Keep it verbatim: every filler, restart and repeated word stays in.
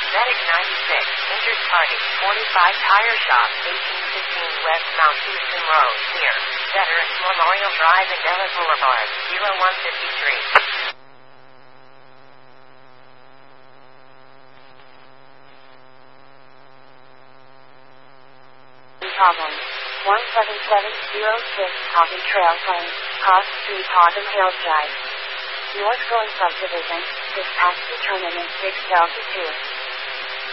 Medic ninety-six, injured party, forty-five Tire Shop, eighteen fifteen West Mount Houston Road, near Veterans Memorial Drive and Ellis Boulevard, zero one fifty-three. Problem. one seven seven zero six Houghton Trail Plains, Cross Street, Houghton Hills Drive. North going subdivision, dispatch determinant six Delta two.